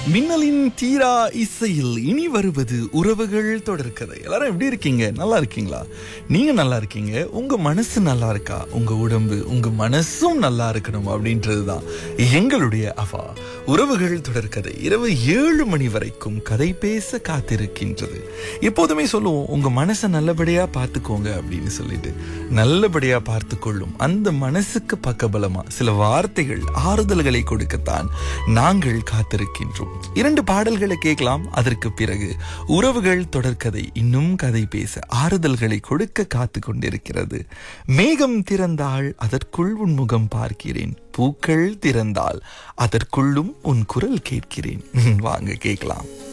மின்னலின் தீரா இசையில் இனி வருவது உறவுகள் தொடர்கதை. எல்லாரும் எப்படி இருக்கீங்க? நல்லா இருக்கீங்களா? நீங்க நல்லா இருக்கீங்க. உங்க மனசு நல்லா இருக்கா? உங்க உடம்பு உங்க மனசும் நல்லா இருக்கணும் அப்படின்றதுதான் எங்களுடைய அவா. உறவுகள் தொடர்கதை இரவு 7 மணி வரைக்கும் கதை பேச காத்திருக்கின்றது. எப்போதுமே சொல்லுவோம், உங்க மனசை நல்லபடியா பார்த்துக்கோங்க அப்படின்னு சொல்லிட்டு. நல்லபடியா பார்த்துக்கொள்ளும் அந்த மனசுக்கு பக்கபலமா சில வார்த்தைகள் ஆறுதல்களை கொடுக்கத்தான் நாங்கள் காத்திருக்கின்றோம். 2 பாடல்களை கேட்கலாம். அதற்கு பிறகு உறவுகள் தொடர்கதை இன்னும் கதை பேச ஆறுதல்களை கொடுக்க காத்து கொண்டிருக்கிறது. மேகம் திறந்தால் அதற்குள் உன் முகம் பார்க்கிறேன், பூக்கள் திறந்தால் அதற்குள்ளும் உன் குரல் கேட்கிறேன். வாங்க கேட்கலாம்.